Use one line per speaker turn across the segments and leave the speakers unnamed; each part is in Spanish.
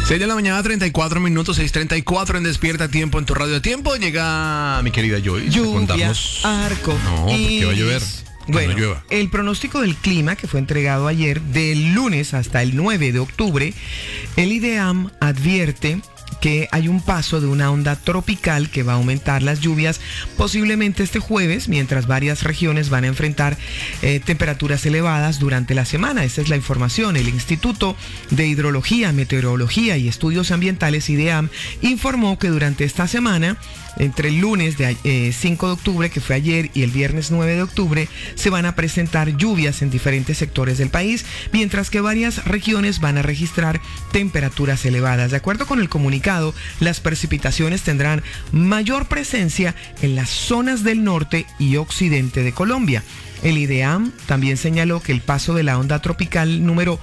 6 de la mañana, 34 minutos, 6:34 en Despierta Tiempo en tu radio Tiempo. Llega mi querida Joyce.
Lluvia, arco.
No, porque va a llover.
Bueno,
no llueva.
el pronóstico del clima que fue entregado ayer, del lunes hasta el 9 de octubre, el IDEAM advierte que hay un paso de una onda tropical que va a aumentar las lluvias posiblemente este jueves, mientras varias regiones van a enfrentar temperaturas elevadas durante la semana. Esa es la información. El Instituto de Hidrología, Meteorología y Estudios Ambientales, IDEAM, informó que durante esta semana, entre el lunes 5 de octubre, que fue ayer, y el viernes 9 de octubre, se van a presentar lluvias en diferentes sectores del país, mientras que varias regiones van a registrar temperaturas elevadas. De acuerdo con el comunicado, las precipitaciones tendrán mayor presencia en las zonas del norte y occidente de Colombia. El IDEAM también señaló que el paso de la onda tropical número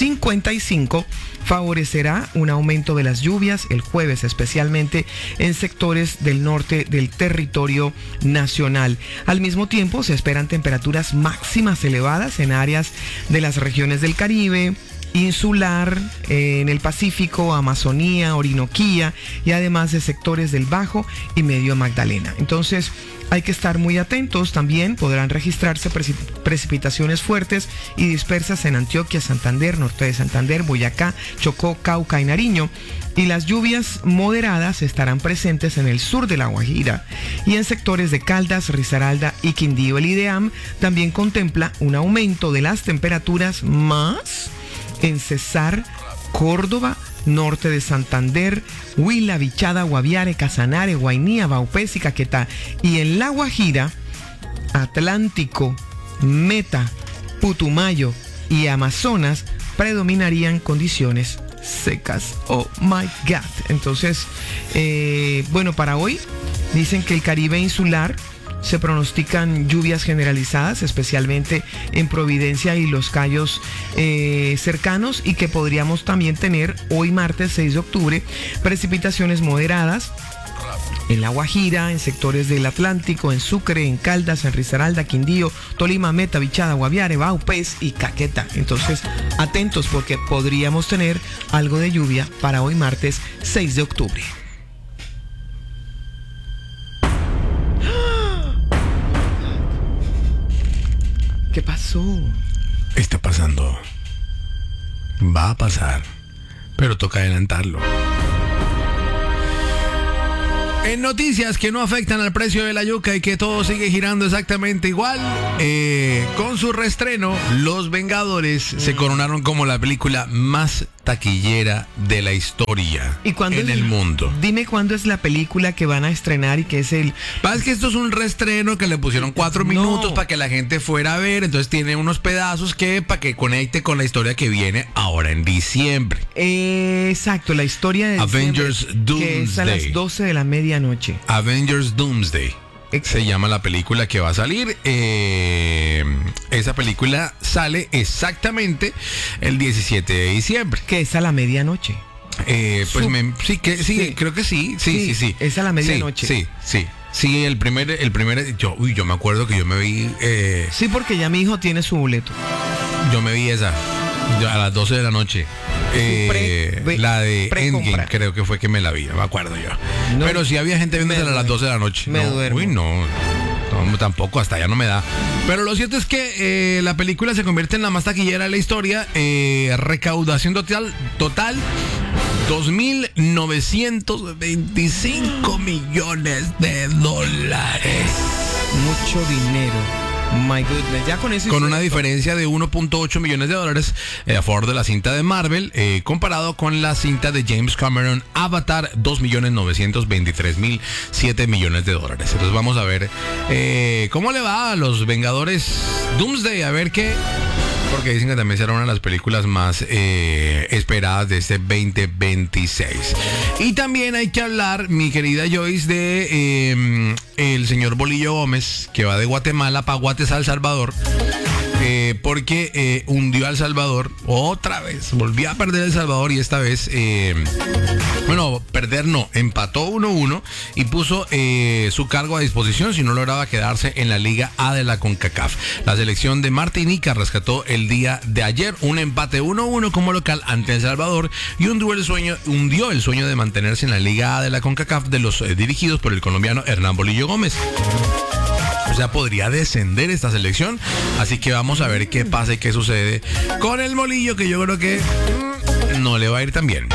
55 favorecerá un aumento de las lluvias el jueves, especialmente en sectores del norte del territorio nacional. Al mismo tiempo, se esperan temperaturas máximas elevadas en áreas de las regiones del Caribe, insular, en el Pacífico, Amazonía, Orinoquía y además de sectores del Bajo y Medio Magdalena. Entonces, hay que estar muy atentos. También podrán registrarse precipitaciones fuertes y dispersas en Antioquia, Santander, norte de Santander, Boyacá, Chocó, Cauca y Nariño. Y las lluvias moderadas estarán presentes en el sur de La Guajira y en sectores de Caldas, Risaralda y Quindío. El IDEAM también contempla un aumento de las temperaturas más en Cesar, Córdoba, norte de Santander, Huila, Vichada, Guaviare, Casanare, Guainía, Vaupés y Caquetá. Y en La Guajira, Atlántico, Meta, Putumayo y Amazonas predominarían condiciones secas. Oh my God. Entonces, bueno, para hoy dicen que el Caribe insular se pronostican lluvias generalizadas, especialmente en Providencia y los Cayos cercanos, y que podríamos también tener hoy martes 6 de octubre precipitaciones moderadas en La Guajira, en sectores del Atlántico, en Sucre, en Caldas, en Risaralda, Quindío, Tolima, Meta, Vichada, Guaviare, Vaupés y Caquetá. Entonces, atentos porque podríamos tener algo de lluvia para hoy martes 6 de octubre. ¿Qué pasó?
Está pasando. Va a pasar. Pero toca adelantarlo. En noticias que no afectan al precio de la yuca y que todo sigue girando exactamente igual, con su reestreno, Los Vengadores se coronaron como la película más taquillera de la historia en el mundo.
Dime cuándo es la película que van a estrenar y que es el...
Es que esto es un reestreno que le pusieron 4 minutos para que la gente fuera a ver, entonces tiene unos pedazos que para que conecte con la historia que viene ahora en diciembre.
Exacto, la historia de
Avengers Doomsday,
que es a las 12 de la medianoche.
Avengers Doomsday se llama la película que va a salir. Esa película sale exactamente el 17 de diciembre.
Que es a la medianoche.
Creo que sí. Sí.
Es a la medianoche.
Sí, el primer yo me acuerdo que yo me vi.
Sí, porque ya mi hijo tiene su boleto.
Yo me vi esa a las 12 de la noche. La de Endgame, creo que fue que me la vi, no me acuerdo yo. No, pero sí había gente viéndosela a las 12 de la noche.
Me duermo.
Uy, no, tampoco, hasta allá no me da. Pero lo cierto es que la película se convierte en la más taquillera de la historia. Recaudación total 2.925 millones de dólares.
Mucho dinero. My goodness, ya con eso.
Con una diferencia de 1.8 millones de dólares a favor de la cinta de Marvel, comparado con la cinta de James Cameron, Avatar, 2.923.007 millones de dólares. Entonces vamos a ver cómo le va a Los Vengadores Doomsday, a ver qué. Porque dicen que también será una de las películas más esperadas de este 2026. Y también hay que hablar, mi querida Joyce, de el señor Bolillo Gómez, que va de Guatemala para Guatemala, El Salvador, porque hundió a El Salvador otra vez. Volvió a perder El Salvador y esta vez, perder no, empató 1-1 y puso su cargo a disposición si no lograba quedarse en la Liga A de la CONCACAF. La selección de Martinica rescató el día de ayer un empate 1-1 como local ante El Salvador y hundió el sueño de mantenerse en la Liga A de la CONCACAF de los dirigidos por el colombiano Hernán Bolillo Gómez. O sea, podría descender esta selección. Así que vamos a ver qué pasa y qué sucede con el Molillo, que yo creo que no le va a ir tan bien.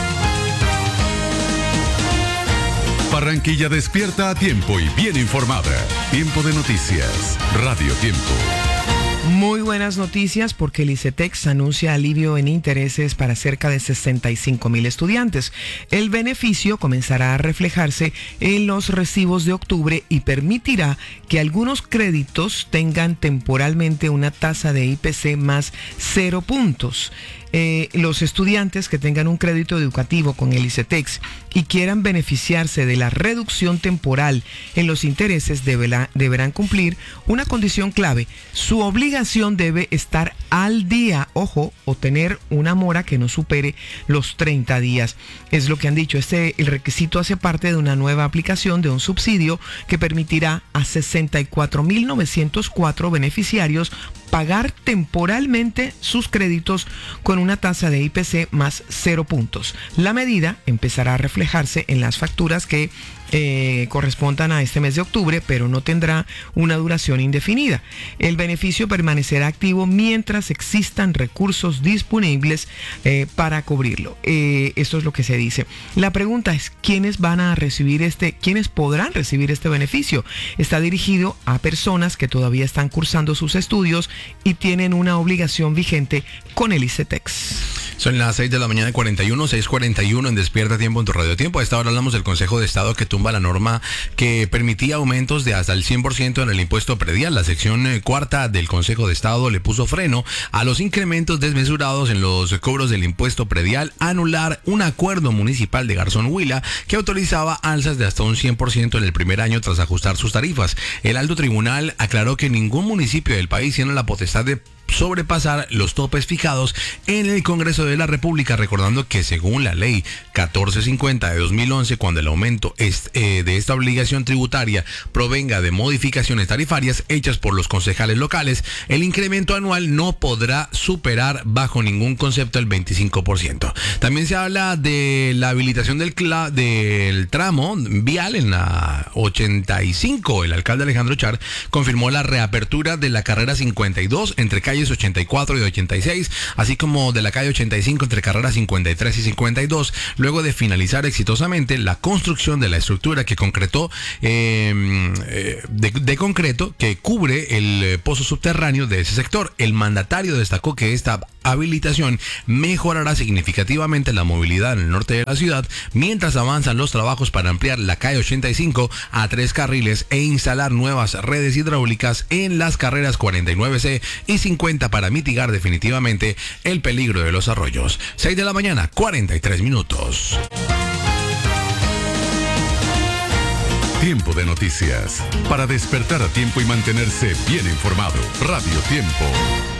Barranquilla despierta a tiempo y bien informada. Tiempo de noticias. Radio Tiempo.
Muy buenas noticias porque el ICETEX anuncia alivio en intereses para cerca de 65,000 estudiantes. El beneficio comenzará a reflejarse en los recibos de octubre y permitirá que algunos créditos tengan temporalmente una tasa de IPC más 0 puntos. Los estudiantes que tengan un crédito educativo con el ICETEX y quieran beneficiarse de la reducción temporal en los intereses deberán cumplir una condición clave. Su obligación debe estar al día, ojo, o tener una mora que no supere los 30 días. Es lo que han dicho. El requisito hace parte de una nueva aplicación de un subsidio que permitirá a 64,904 beneficiarios pagar temporalmente sus créditos con una tasa de IPC más 0 puntos. La medida empezará a reflejarse en las facturas que correspondan a este mes de octubre, pero no tendrá una duración indefinida. El beneficio permanecerá activo mientras existan recursos disponibles para cubrirlo. Esto es lo que se dice. La pregunta es, ¿quiénes podrán recibir este beneficio? Está dirigido a personas que todavía están cursando sus estudios y tienen una obligación vigente con el ICETEX.
Son las 6 de la mañana, 6:41 en Despierta Tiempo en tu Radio Tiempo. A esta hora hablamos del Consejo de Estado que tumba la norma que permitía aumentos de hasta el 100% en el impuesto predial. La sección cuarta del Consejo de Estado le puso freno a los incrementos desmesurados en los cobros del impuesto predial, anular un acuerdo municipal de Garzón Huila que autorizaba alzas de hasta un 100% en el primer año tras ajustar sus tarifas. El alto tribunal aclaró que ningún municipio del país tiene la potestad de sobrepasar los topes fijados en el Congreso de la República, recordando que según la ley 1450 de 2011, cuando el aumento de esta obligación tributaria provenga de modificaciones tarifarias hechas por los concejales locales, el incremento anual no podrá superar bajo ningún concepto el 25%. También se habla de la habilitación del tramo vial en la 85. El alcalde Alejandro Char confirmó la reapertura de la carrera 52 entre calles 84 y 86, así como de la calle 85 entre carreras 53 y 52, luego de finalizar exitosamente la construcción de la estructura que concreto que cubre el pozo subterráneo de ese sector. El mandatario destacó que esta habilitación mejorará significativamente la movilidad en el norte de la ciudad, mientras avanzan los trabajos para ampliar la calle 85 a 3 carriles e instalar nuevas redes hidráulicas en las carreras 49C y 50 para mitigar definitivamente el peligro de los arroyos. 6 de la mañana, 43 minutos.
Tiempo de noticias. Para despertar a tiempo y mantenerse bien informado. Radio Tiempo.